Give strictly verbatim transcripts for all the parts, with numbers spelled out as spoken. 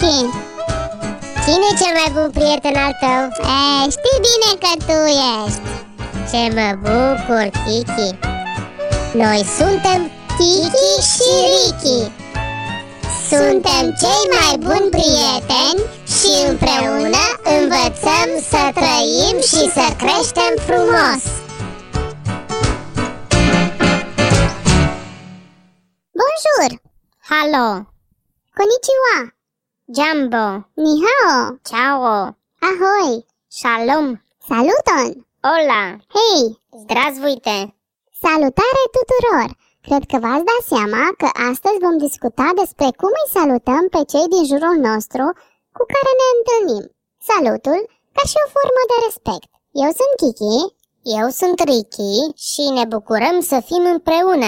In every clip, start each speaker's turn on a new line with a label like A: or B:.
A: Ricky!
B: Cine e cel mai bun prieten al tău?
A: E, știi bine că tu ești.
B: Ce mă bucur, Kiki. Noi suntem Kiki și Ricky. Suntem cei mai buni prieteni și împreună învățăm să trăim și să creștem frumos.
A: Bonjour!
B: Hello!
A: Konnichiwa!
B: Jumbo!
A: Ni hao!
B: Ciao!
A: Ahoj!
B: Shalom!
A: Saluton!
B: Hola!
A: Hei!
B: Zdravstvuyte!
A: Salutare tuturor! Cred că v-ați dat seama că astăzi vom discuta despre cum îi salutăm pe cei din jurul nostru cu care ne întâlnim. Salutul ca și o formă de respect. Eu sunt Kiki.
B: Eu sunt Ricky și ne bucurăm să fim împreună.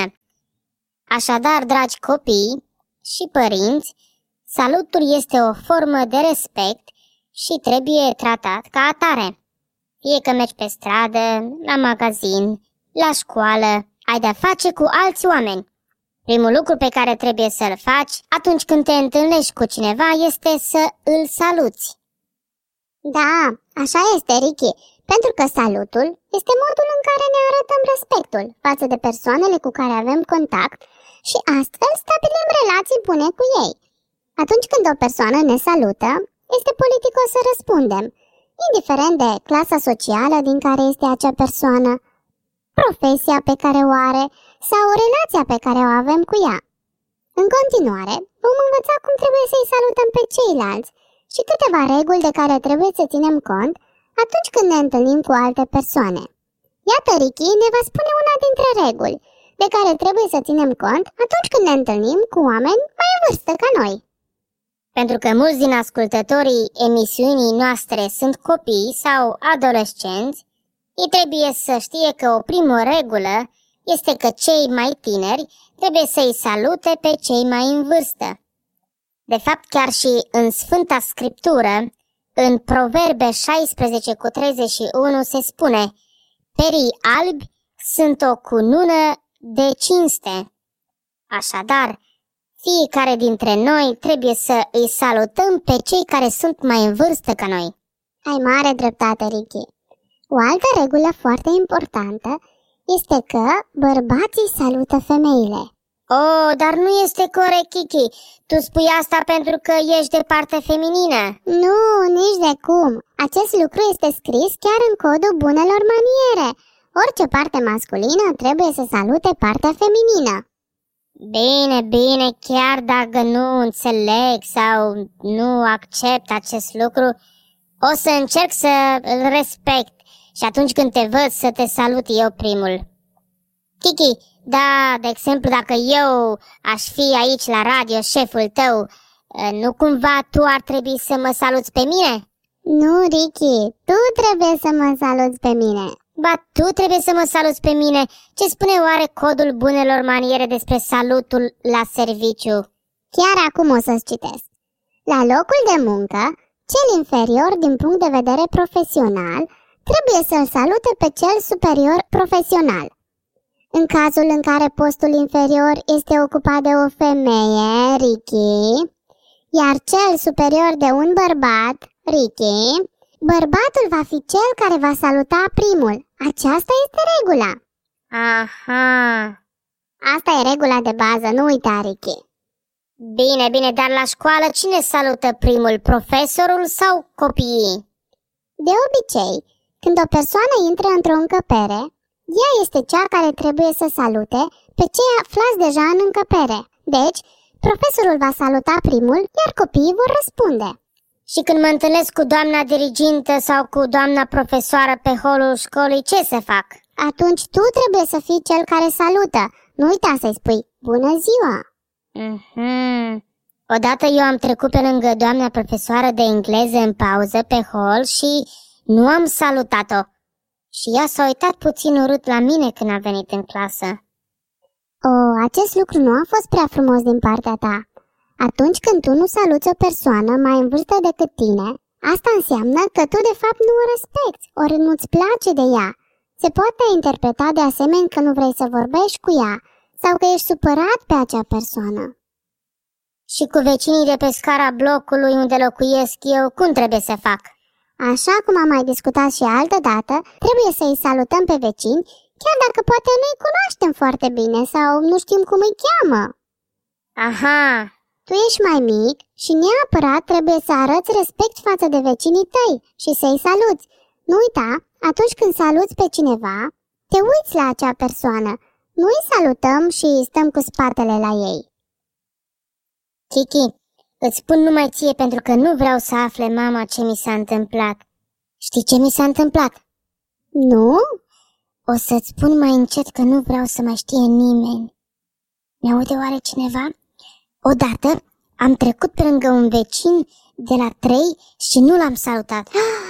B: Așadar, dragi copii și părinți, salutul este o formă de respect și trebuie tratat ca atare. Fie că mergi pe stradă, la magazin, la școală, ai de-a face cu alți oameni. Primul lucru pe care trebuie să-l faci atunci când te întâlnești cu cineva este să îl saluți.
A: Da, așa este, Ricky, pentru că salutul este modul în care ne arătăm respectul față de persoanele cu care avem contact și astfel stabilim relații bune cu ei. Atunci când o persoană ne salută, este politicos să răspundem, indiferent de clasa socială din care este acea persoană, profesia pe care o are sau relația pe care o avem cu ea. În continuare, vom învăța cum trebuie să-i salutăm pe ceilalți și câteva reguli de care trebuie să ținem cont atunci când ne întâlnim cu alte persoane. Iată, Ricky ne va spune una dintre reguli de care trebuie să ținem cont atunci când ne întâlnim cu oameni mai în vârstă ca noi.
B: Pentru că mulți din ascultătorii emisiunii noastre sunt copii sau adolescenți, ei trebuie să știe că o primă regulă este că cei mai tineri trebuie să-i salute pe cei mai în vârstă. De fapt, chiar și în Sfânta Scriptură, în Proverbe șaisprezece cu treizeci și unu se spune: perii albi sunt o cunună de cinste. Așadar, fiecare dintre noi trebuie să îi salutăm pe cei care sunt mai în vârstă ca noi.
A: Ai mare dreptate, Ricky. O altă regulă foarte importantă este că bărbații salută femeile.
B: Oh, dar nu este corect, Kiki. Tu spui asta pentru că ești de parte feminină.
A: Nu, nici de cum. Acest lucru este scris chiar în codul bunelor maniere. Orice parte masculină trebuie să salute partea feminină.
B: Bine, bine, chiar dacă nu înțeleg sau nu accept acest lucru, o să încerc să îl respect și atunci când te văd să te salut eu primul. Kiki, da, de exemplu, dacă eu aș fi aici la radio, șeful tău, nu cumva tu ar trebui să mă saluți pe mine?
A: Nu, Ricky, tu trebuie să mă saluți pe mine.
B: Ba, tu trebuie să mă saluți pe mine. Ce spune oare codul bunelor maniere despre salutul la serviciu?
A: Chiar acum o să-ți citesc. La locul de muncă, cel inferior din punct de vedere profesional trebuie să-l salute pe cel superior profesional. În cazul în care postul inferior este ocupat de o femeie, Ricky, iar cel superior de un bărbat, Ricky, bărbatul va fi cel care va saluta primul. Aceasta este regula.
B: Aha.
A: Asta e regula de bază, nu uita, Ricky.
B: Bine, bine, dar la școală cine salută primul, profesorul sau copiii?
A: De obicei, când o persoană intră într-o încăpere, ea este cea care trebuie să salute pe cei aflați deja în încăpere. Deci, profesorul va saluta primul, iar copiii vor răspunde.
B: Și când mă întâlnesc cu doamna dirigintă sau cu doamna profesoară pe holul școlii, ce să fac?
A: Atunci tu trebuie să fii cel care salută. Nu uita să-i spui bună ziua.
B: Mm-hmm. Odată eu am trecut pe lângă doamna profesoară de engleză în pauză pe hol și nu am salutat-o. Și ea s-a uitat puțin urât la mine când a venit în clasă.
A: Oh, acest lucru nu a fost prea frumos din partea ta. Atunci când tu nu saluți o persoană mai în vârstă decât tine, asta înseamnă că tu de fapt nu o respecti, ori nu-ți place de ea. Se poate interpreta de asemenea că nu vrei să vorbești cu ea sau că ești supărat pe acea persoană.
B: Și cu vecinii de pe scara blocului unde locuiesc eu, cum trebuie să fac?
A: Așa cum am mai discutat și altă dată, trebuie să-i salutăm pe vecini, chiar dacă poate nu-i cunoaștem foarte bine sau nu știm cum îi cheamă.
B: Aha!
A: Tu ești mai mic și neapărat trebuie să arăți respect față de vecinii tăi și să-i saluți. Nu uita, atunci când saluți pe cineva, te uiți la acea persoană. Nu îi salutăm și stăm cu spatele la ei.
B: Kiki, îți spun numai ție pentru că nu vreau să afle mama ce mi s-a întâmplat. Știi ce mi s-a întâmplat?
A: Nu?
B: O să-ți spun mai încet că nu vreau să mai știe nimeni. Mi-aude oare cineva? Odată am trecut pe lângă un vecin de la trei și nu l-am salutat.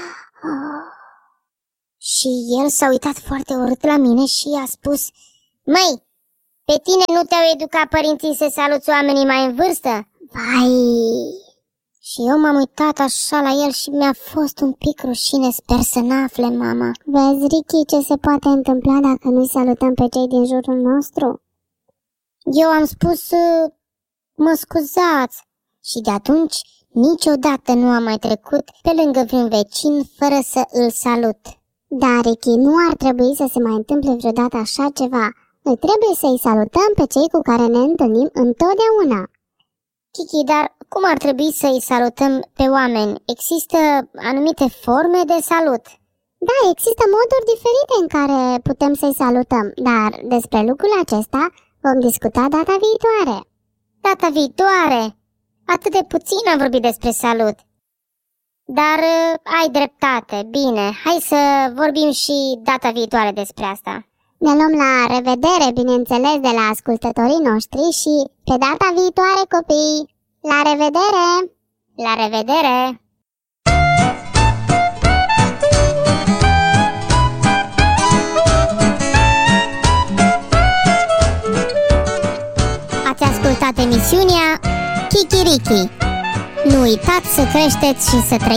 B: Și el s-a uitat foarte urât la mine și a spus: Măi, pe tine nu te-au educat părinții să saluți oamenii mai în vârstă?
A: Vai!
B: Și eu m-am uitat așa la el și mi-a fost un pic rușine, sper să n-afle mama.
A: Vezi, Ricky, ce se poate întâmpla dacă nu-i salutăm pe cei din jurul nostru?
B: Eu am spus: mă scuzați. Și de atunci niciodată nu am mai trecut pe lângă vreun vecin fără să îl salut.
A: Da, Ricky, nu ar trebui să se mai întâmple vreodată așa ceva. Noi trebuie să-i salutăm pe cei cu care ne întâlnim întotdeauna.
B: Kiki, dar cum ar trebui să-i salutăm pe oameni? Există anumite forme de salut.
A: Da, există moduri diferite în care putem să-i salutăm, dar despre lucrul acesta vom discuta data viitoare.
B: Data viitoare? Atât de puțin am vorbit despre salut. Dar ai dreptate, bine, hai să vorbim și data viitoare despre asta.
A: Ne luăm la revedere, bineînțeles, de la ascultătorii noștri și pe data viitoare, copii! La revedere!
B: La revedere! Ați ascultat emisiunea Kikiriki. Nu uitați să creșteți și să trăiți